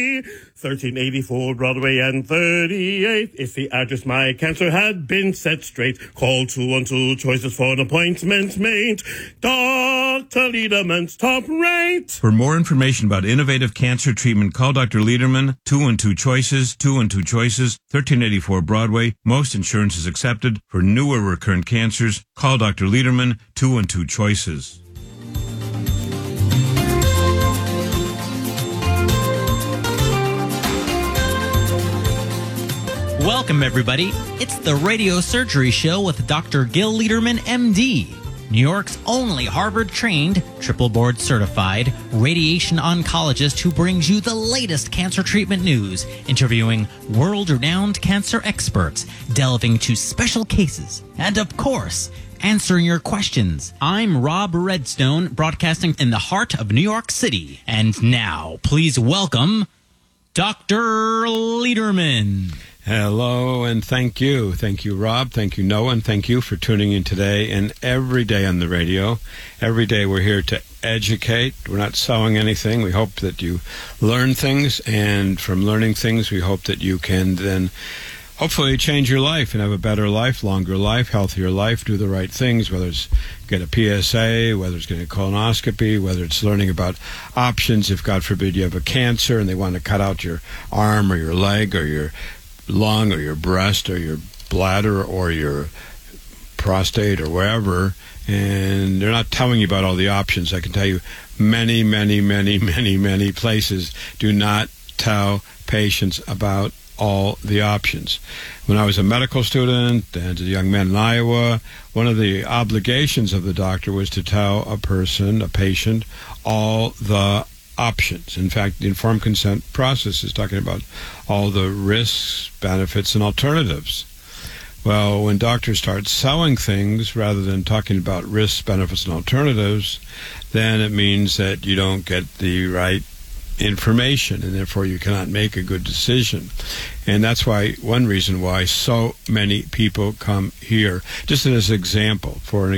1384 Broadway and 38. If the address my cancer had been set straight, call 212 choices for an appointment made. Dr. Lederman's top rate. For more information about innovative cancer treatment, call Dr. Lederman, 212 choices, 212 choices, 1384 Broadway. Most insurance is accepted. For newer recurrent cancers, call Dr. Lederman, 212 choices. Welcome, everybody. It's the Radio Surgery Show with Dr. Gil Lederman, MD, New York's only Harvard-trained, triple-board certified radiation oncologist who brings you the latest cancer treatment news, interviewing world-renowned cancer experts, delving into special cases, and, of course, answering your questions. I'm Rob Redstone, broadcasting in the heart of New York City. And now, please welcome Dr. Lederman. Hello, and thank you. Thank you, Rob. Thank you, Noah, and thank you for tuning in today and every day on the radio. Every day we're here to educate. We're not selling anything. We hope that you learn things, and from learning things, we hope that you can then hopefully change your life and have a better life, longer life, healthier life, do the right things, whether it's get a PSA, whether it's getting a colonoscopy, whether it's learning about options if, God forbid, you have a cancer and they want to cut out your arm or your leg or your lung or your breast or your bladder or your prostate or wherever, and they're not telling you about all the options. I can tell you many places do not tell patients about all the options. When I was a medical student and a young man in Iowa, one of the obligations of the doctor was to tell a patient, all the options. In fact, the informed consent process is talking about all the risks, benefits, and alternatives. Well, when doctors start selling things rather than talking about risks, benefits, and alternatives, then it means that you don't get the right information, and therefore you cannot make a good decision. And that's why, one reason why so many people come here. Just as an example,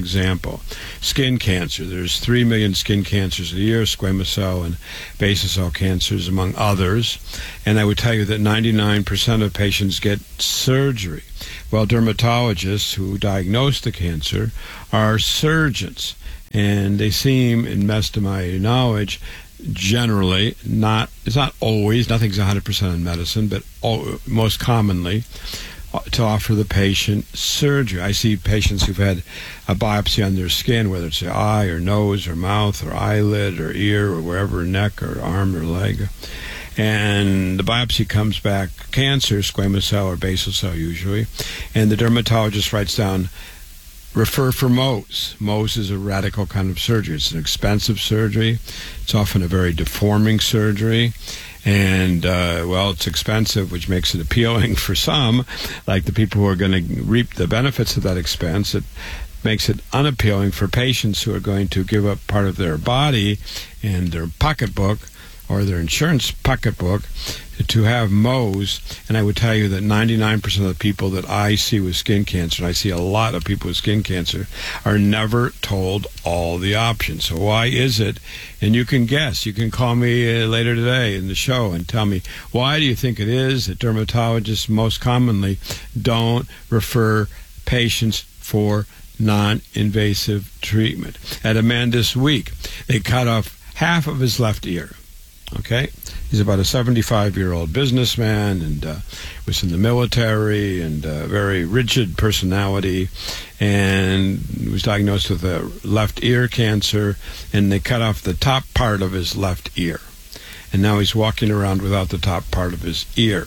skin cancer. There's 3 million skin cancers a year, squamous cell and basal cell cancers, among others. And I would tell you that 99% of patients get surgery. Well, dermatologists who diagnose the cancer are surgeons, and they seem, in best of my knowledge, generally, it's not always, nothing's 100% in medicine, but most commonly, to offer the patient surgery. I see patients who've had a biopsy on their skin, whether it's the eye or nose or mouth or eyelid or ear or wherever, neck or arm or leg, and the biopsy comes back cancer, squamous cell or basal cell usually, and the dermatologist writes down, refer for Mohs. Mohs is a radical kind of surgery. It's an expensive surgery. It's often a very deforming surgery. And, it's expensive, which makes it appealing for some, like the people who are going to reap the benefits of that expense. It makes it unappealing for patients who are going to give up part of their body and their pocketbook or their insurance pocketbook to have Mohs. And I would tell you that 99% of the people that I see with skin cancer, and I see a lot of people with skin cancer, are never told all the options. So why is it? And you can guess. You can call me later today in the show and tell me, why do you think it is that dermatologists most commonly don't refer patients for non-invasive treatment? I had a man this week, they cut off half of his left ear. Okay, he's about a 75-year-old businessman and was in the military and very rigid personality, and was diagnosed with a left ear cancer, and they cut off the top part of his left ear, and now he's walking around without the top part of his ear.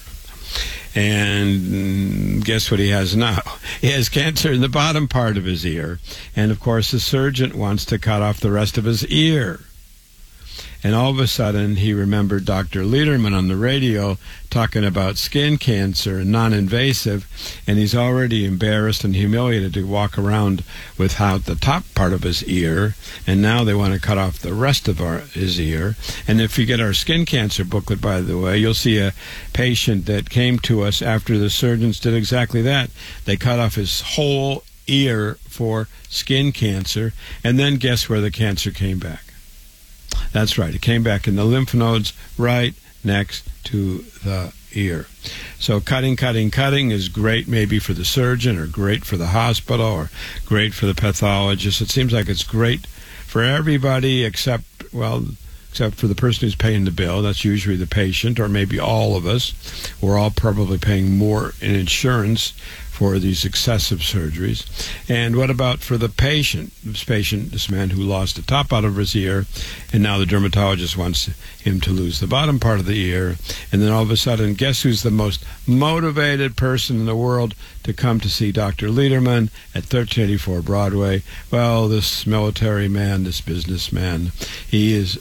And guess what he has now? He has cancer in the bottom part of his ear, and of course the surgeon wants to cut off the rest of his ear. And all of a sudden, he remembered Dr. Lederman on the radio talking about skin cancer and non-invasive, and he's already embarrassed and humiliated to walk around without the top part of his ear, and now they want to cut off the rest of his ear. And if you get our skin cancer booklet, by the way, you'll see a patient that came to us after the surgeons did exactly that. They cut off his whole ear for skin cancer, and then guess where the cancer came back? That's right. It came back in the lymph nodes right next to the ear. So cutting is great maybe for the surgeon, or great for the hospital, or great for the pathologist. It seems like it's great for everybody except for the person who's paying the bill. That's usually the patient, or maybe all of us. We're all probably paying more in insurance for these excessive surgeries. And what about for the patient? This man who lost the top out of his ear, and now the dermatologist wants him to lose the bottom part of the ear. And then all of a sudden, guess who's the most motivated person in the world to come to see Dr. Lederman at 1384 Broadway? Well, this military man, this businessman, he is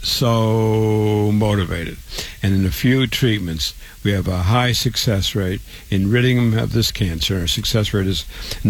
so motivated. And in a few treatments, we have a high success rate in ridding him of this cancer. Our success rate is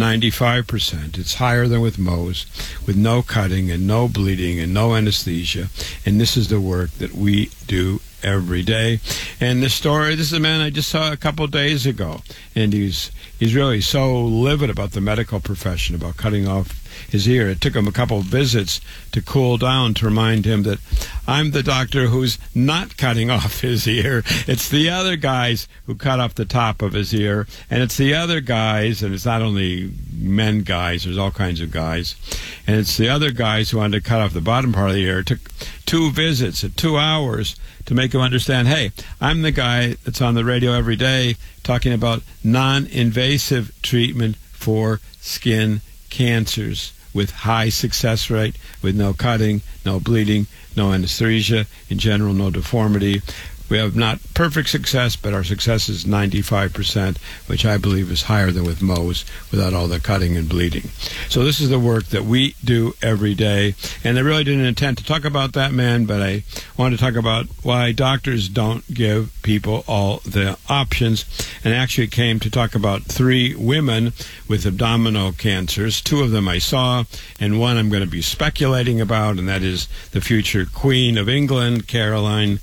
95%. It's higher than with Mohs, with no cutting and no bleeding and no anesthesia. And this is the work that we do every day. And this is a man I just saw a couple days ago, and he's really so livid about the medical profession, about cutting off his ear. It took him a couple of visits to cool down, to remind him that I'm the doctor who's not cutting off his ear. It's the other guys who cut off the top of his ear, and it's the other guys, and it's not only men guys, there's all kinds of guys, and it's the other guys who wanted to cut off the bottom part of the ear. It took 2 visits at 2 hours to make him understand, hey, I'm the guy that's on the radio every day talking about non-invasive treatment for skin cancers with high success rate, with no cutting, no bleeding, no anesthesia, in general, no deformity. We have not perfect success, but our success is 95%, which I believe is higher than with Mohs, without all the cutting and bleeding. So this is the work that we do every day. And I really didn't intend to talk about that man, but I wanted to talk about why doctors don't give people all the options, and actually came to talk about 3 women with abdominal cancers. 2 of them I saw, and one I'm going to be speculating about, and that is the future Queen of England, Caroline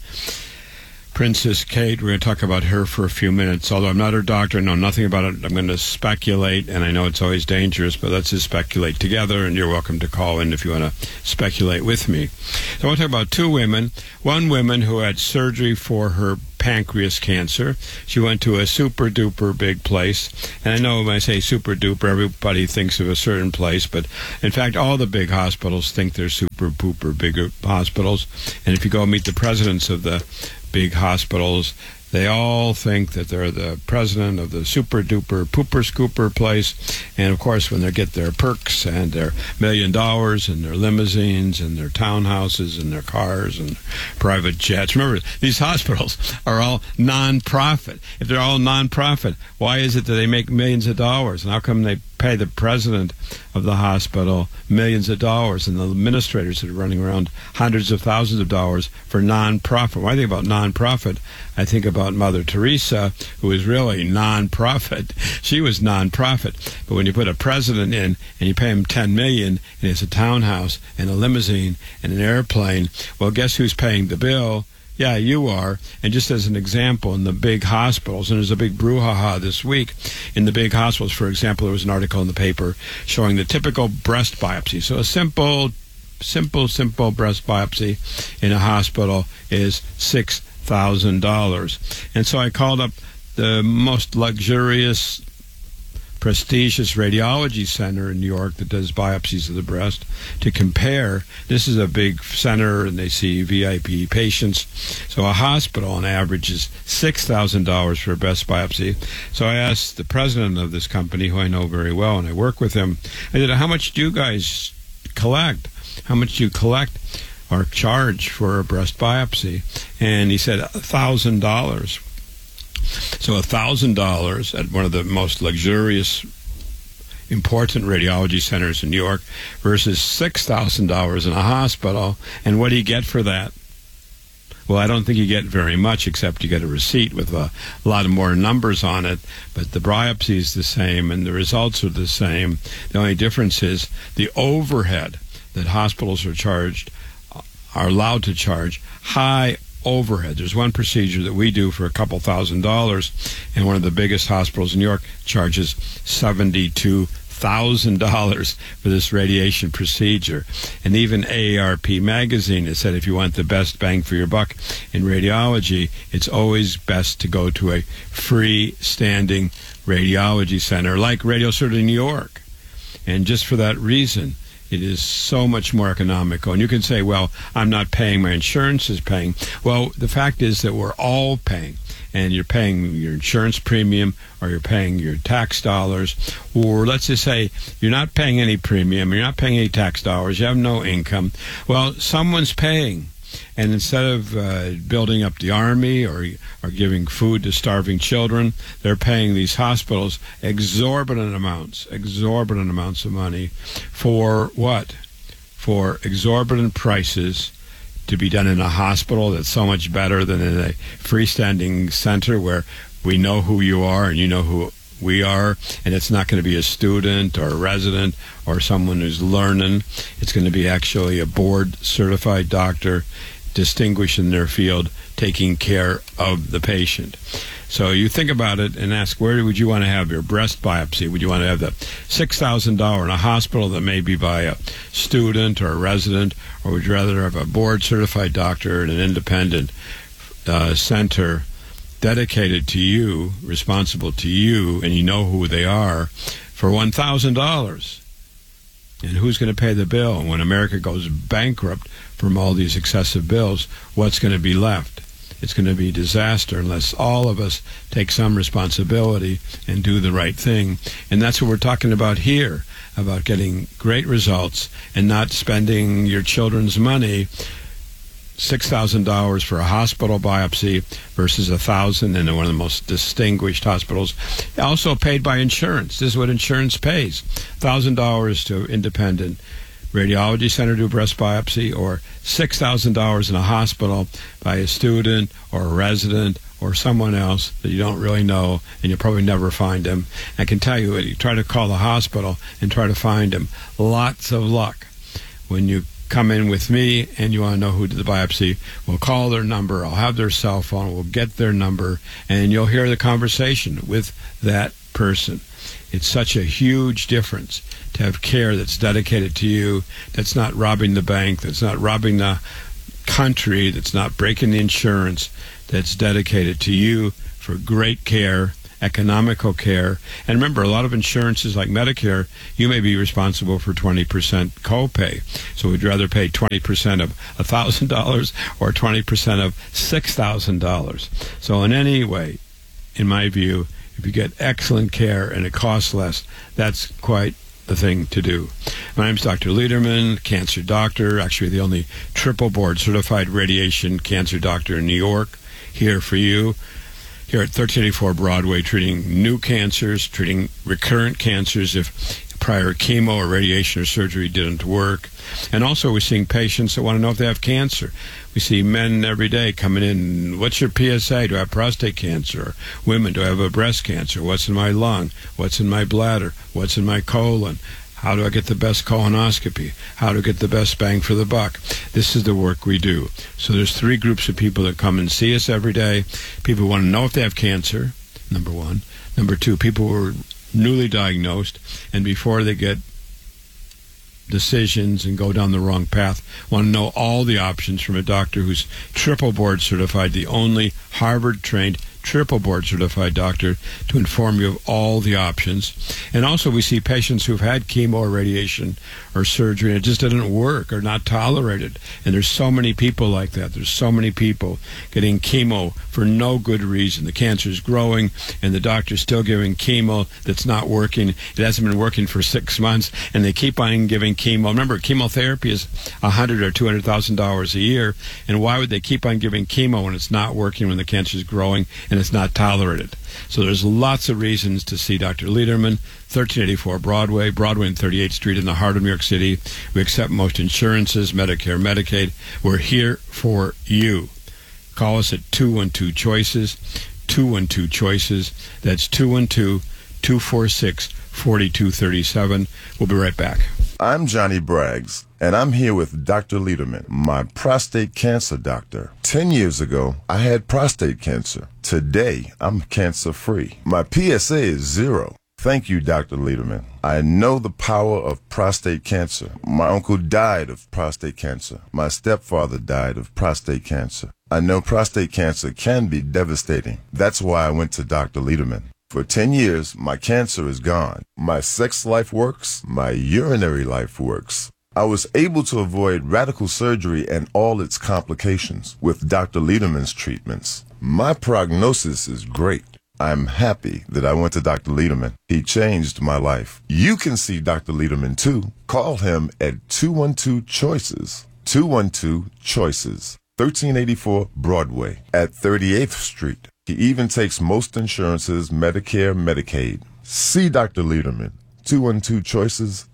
Princess Kate. We're going to talk about her for a few minutes. Although I'm not her doctor, know nothing about it, I'm going to speculate, and I know it's always dangerous, but let's just speculate together, and you're welcome to call in if you want to speculate with me. So I want to talk about 2 women. One woman who had surgery for her pancreas cancer. She went to a super-duper big place. And I know when I say super-duper, everybody thinks of a certain place, but in fact, all the big hospitals think they're super-pooper bigger hospitals. And if you go meet the presidents of the big hospitals, they all think that they're the president of the super-duper pooper-scooper place. And, of course, when they get their perks and their $1 million and their limousines and their townhouses and their cars and private jets. Remember, these hospitals are all non-profit. If they're all non-profit, why is it that they make millions of dollars? And how come they pay the president of the hospital millions of dollars, and the administrators that are running around hundreds of thousands of dollars for non-profit? When I think about non-profit, I think about Mother Teresa, who was really non-profit. She was non-profit. But when you put a president in and you pay him $10 million, and it's a townhouse and a limousine and an airplane, well, guess who's paying the bill? Yeah, you are. And just as an example, in the big hospitals, and there's a big brouhaha this week, in the big hospitals, for example, there was an article in the paper showing the typical breast biopsy. So a simple breast biopsy in a hospital is $6,000. And so I called up the most luxurious, prestigious radiology center in New York that does biopsies of the breast to compare. This is a big center, and they see VIP patients. So a hospital on average is $6,000 for a breast biopsy. So I asked the president of this company, who I know very well, and I work with him, I said, how much do you guys collect? How much do you collect or charge for a breast biopsy? And he said $1,000. So $1,000 at one of the most luxurious, important radiology centers in New York versus $6,000 in a hospital. And what do you get for that? Well, I don't think you get very much, except you get a receipt with a lot of more numbers on it. But the biopsy is the same, and the results are the same. The only difference is the overhead that hospitals are allowed to charge, high overhead. There's one procedure that we do for a couple $1,000, and one of the biggest hospitals in New York charges $72,000 $1,000 for this radiation procedure. And even AARP magazine has said if you want the best bang for your buck in radiology, it's always best to go to a freestanding radiology center like Radiosurgery New York. And just for that reason, it is so much more economical. And you can say, well, I'm not paying, my insurance is paying. Well, the fact is that we're all paying. And you're paying your insurance premium, or you're paying your tax dollars, or let's just say you're not paying any premium, you're not paying any tax dollars, you have no income. Well, someone's paying. And instead of building up the army or giving food to starving children, they're paying these hospitals exorbitant amounts of money for what? For exorbitant prices to be done in a hospital that's so much better than in a freestanding center where we know who you are and you know who we are, and it's not going to be a student or a resident or someone who's learning. It's going to be actually a board-certified doctor, distinguished in their field, taking care of the patient. So you think about it and ask, where would you want to have your breast biopsy? Would you want to have the $6,000 in a hospital that may be by a student or a resident, or would you rather have a board-certified doctor in an independent center dedicated to you, responsible to you, and you know who they are, for $1,000? And who's going to pay the bill? And when America goes bankrupt from all these excessive bills, what's going to be left? It's going to be disaster unless all of us take some responsibility and do the right thing. And that's what we're talking about here, about getting great results and not spending your children's money, $6,000 for a hospital biopsy versus $1,000 in one of the most distinguished hospitals, also paid by insurance. This is what insurance pays: $1,000 to independent radiology center to do breast biopsy, or $6,000 in a hospital by a student or a resident or someone else that you don't really know, and you'll probably never find him. I can tell you, you try to call the hospital and try to find him. Lots of luck. When you come in with me and you want to know who did the biopsy, we'll call their number, I'll have their cell phone, we'll get their number, and you'll hear the conversation with that person. It's such a huge difference to have care that's dedicated to you, that's not robbing the bank, that's not robbing the country, that's not breaking the insurance, that's dedicated to you for great care, economical care. And remember, a lot of insurances like Medicare, you may be responsible for 20% copay. So would you rather pay 20% of $1,000 or 20% of $6,000? So in any way, in my view, if you get excellent care and it costs less, that's quite the thing to do. My name's Dr. Lederman, cancer doctor, actually the only triple board certified radiation cancer doctor in New York, here for you, here at 1384 Broadway, treating new cancers, treating recurrent cancers if prior chemo or radiation or surgery didn't work. And also we're seeing patients that want to know if they have cancer. We see men every day coming in, what's your PSA? Do I have prostate cancer? Women, do I have a breast cancer? What's in my lung? What's in my bladder? What's in my colon? How do I get the best colonoscopy? How do I get the best bang for the buck? This is the work we do. So there's three groups of people that come and see us every day. People who want to know if they have cancer, number one. Number two, people who are newly diagnosed, and before they get decisions and go down the wrong path, want to know all the options from a doctor who's triple board certified, the only Harvard-trained triple board certified doctor to inform you of all the options. And also we see patients who've had chemo or radiation or surgery and it just didn't work or not tolerated. And there's so many people like that. There's so many people getting chemo for no good reason. The cancer's growing and the doctor's still giving chemo that's not working. It hasn't been working for 6 months and they keep on giving chemo. Remember, chemotherapy is $100,000 or $200,000 a year. And why would they keep on giving chemo when it's not working, when the cancer's growing and it's not tolerated? So there's lots of reasons to see Dr. Lederman, 1384 Broadway, Broadway and 38th Street in the heart of New York City. We accept most insurances, Medicare, Medicaid. We're here for you. Call us at 212-CHOICES, 212-CHOICES. That's 212-246-4237. We'll be right back. I'm Johnny Braggs, and I'm here with Dr. Lederman, my prostate cancer doctor. 10 years ago, I had prostate cancer. Today, I'm cancer-free. My PSA is 0. Thank you, Dr. Lederman. I know the power of prostate cancer. My uncle died of prostate cancer. My stepfather died of prostate cancer. I know prostate cancer can be devastating. That's why I went to Dr. Lederman. For 10 years, my cancer is gone. My sex life works. My urinary life works. I was able to avoid radical surgery and all its complications with Dr. Lederman's treatments. My prognosis is great. I'm happy that I went to Dr. Lederman. He changed my life. You can see Dr. Lederman too. Call him at 212-CHOICES. 212-CHOICES. 1384 Broadway at 38th Street. He even takes most insurances, Medicare, Medicaid. See Dr. Lederman. 212-CHOICES.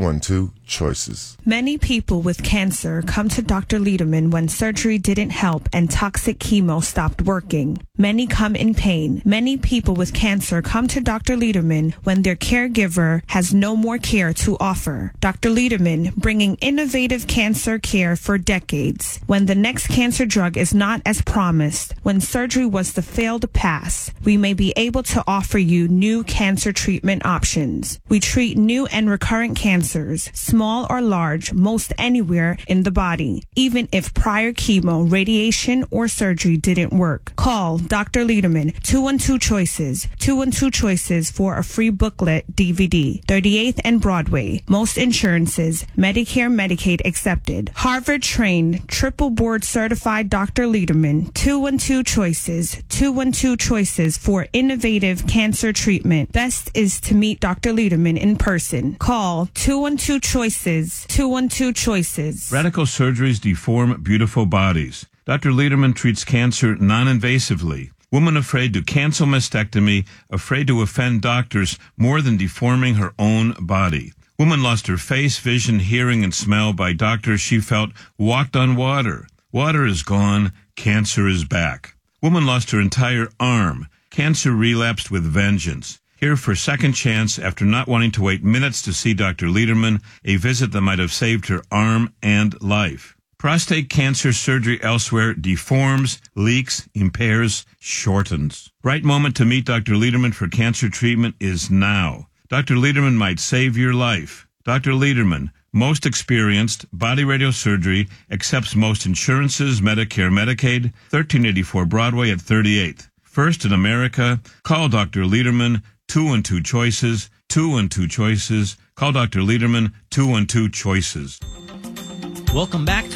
212-CHOICES. Many people with cancer come to Dr. Lederman when surgery didn't help and toxic chemo stopped working. Many come in pain. Many people with cancer come to Dr. Lederman when their caregiver has no more care to offer. Dr. Lederman, bringing innovative cancer care for decades. When the next cancer drug is not as promised, when surgery was the failed pass, we may be able to offer you new cancer treatment options. We treat new and recurrent cancers, small or large, most anywhere in the body, even if prior chemo, radiation, or surgery didn't work. Call Dr. Lederman, 212-CHOICES, 212-CHOICES for a free booklet DVD, 38th and Broadway. Most insurances, Medicare, Medicaid accepted. Harvard-trained, triple board certified Dr. Lederman, 212-CHOICES, 212-CHOICES for innovative cancer treatment. Best is to meet Dr. Lederman in person. Call 212-CHOICES, 212-CHOICES. Radical surgeries deform beautiful bodies. Dr. Lederman treats cancer non-invasively. Woman afraid to cancel mastectomy, afraid to offend doctors more than deforming her own body. Woman lost her face, vision, hearing, and smell by doctors she felt walked on water. Water is gone. Cancer is back. Woman lost her entire arm. Cancer relapsed with vengeance. Here for second chance after not wanting to wait minutes to see Dr. Lederman, a visit that might have saved her arm and life. Prostate cancer surgery elsewhere deforms, leaks, impairs, shortens. Right moment to meet Dr. Lederman for cancer treatment is now. Dr. Lederman might save your life. Dr. Lederman, most experienced, body radiosurgery, accepts most insurances, Medicare, Medicaid, 1384 Broadway at 38th. First in America, call Dr. Lederman, 212-CHOICES, 212-CHOICES. Call Dr. Lederman, 212-CHOICES. Welcome back to